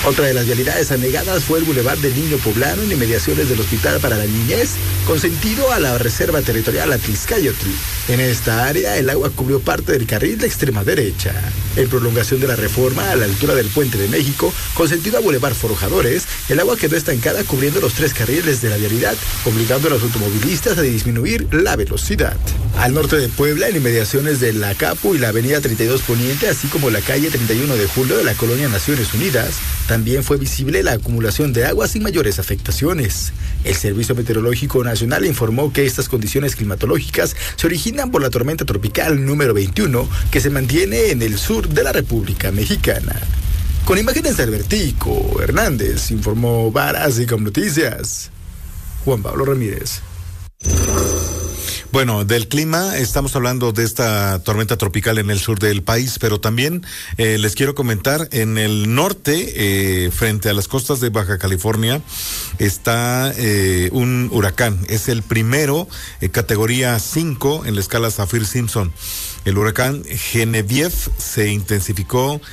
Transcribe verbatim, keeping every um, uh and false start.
Otra de las vialidades anegadas fue el Boulevard del Niño Poblano en inmediaciones del Hospital para la Niñez, con sentido a la Reserva Territorial Atliscayotl. En esta área, el agua cubrió parte del carril de extrema derecha. En prolongación de la Reforma, a la altura del Puente de México, con sentido a Boulevard Forjadores, el agua quedó estancada cubriendo los tres carriles de la vialidad, obligando a los automovilistas a disminuir la velocidad. Al norte de Puebla, en inmediaciones de la Capu y la avenida treinta y dos Poniente, así como la calle treinta y uno de julio de la colonia Naciones Unidas, también fue visible la acumulación de agua sin mayores afectaciones. El Servicio Meteorológico Nacional informó que estas condiciones climatológicas se originan por la tormenta tropical número veintiuno que se mantiene en el sur de la República Mexicana. Con imágenes de Albertico Hernández, informó Varas y Com Noticias, Juan Pablo Ramírez. Bueno, del clima estamos hablando de esta tormenta tropical en el sur del país, pero también eh, les quiero comentar, en el norte, eh, frente a las costas de Baja California, está eh, un huracán. Es el primero, eh, categoría cinco en la escala Saffir-Simpson. El huracán Genevieve se intensificó